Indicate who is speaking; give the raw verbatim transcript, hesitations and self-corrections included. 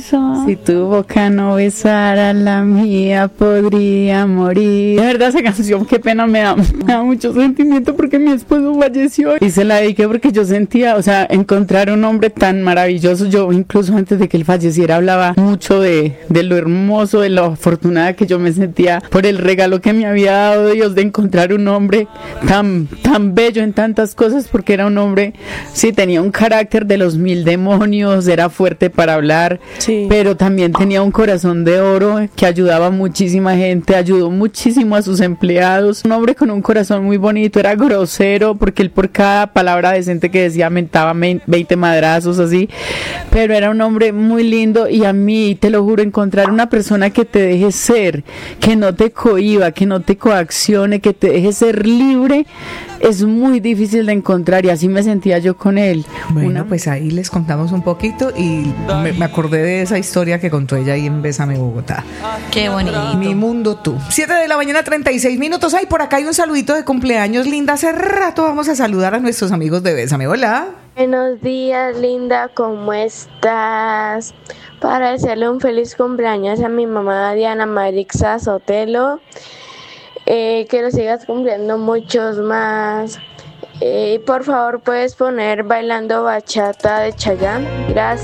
Speaker 1: Si tu boca no besara la mía, podría morir. De verdad, esa canción, qué pena, me da, me da mucho sentimiento porque mi esposo falleció y se la dediqué porque yo sentía, o sea, encontrar un hombre tan maravilloso. Yo incluso antes de que él falleciera hablaba mucho de, de lo hermoso, de lo afortunada que yo me sentía por el regalo que me había dado Dios de encontrar un hombre tan, tan bello en tantas cosas, porque era un hombre, sí, tenía un carácter de los mil demonios, era fuerte para hablar. Sí. Pero también tenía un corazón de oro que ayudaba a muchísima gente, ayudó muchísimo a sus empleados. Un hombre con un corazón muy bonito, era grosero porque él por cada palabra decente que decía mentaba veinte madrazos así, pero era un hombre muy lindo. Y a mí, te lo juro, encontrar una persona que te deje ser, que no te cohíba, que no te coaccione, que te deje ser libre, es muy difícil de encontrar, y así me sentía yo con él.
Speaker 2: Bueno,
Speaker 1: una...
Speaker 2: pues ahí les contamos un poquito y me, me acordé de esa historia que contó ella ahí en Bésame Bogotá.
Speaker 3: Qué bonito.
Speaker 2: Mi mundo tú. siete de la mañana, treinta y seis minutos. Ay, por acá hay un saludito de cumpleaños, Linda. Hace rato vamos a saludar a nuestros amigos de Bésame. Hola.
Speaker 4: Buenos días, Linda, ¿cómo estás? Para desearle un feliz cumpleaños a mi mamá Diana Marixa Sotelo. Eh, que lo sigas cumpliendo muchos más. Eh, por favor, puedes poner Bailando Bachata de Chayanne. Gracias.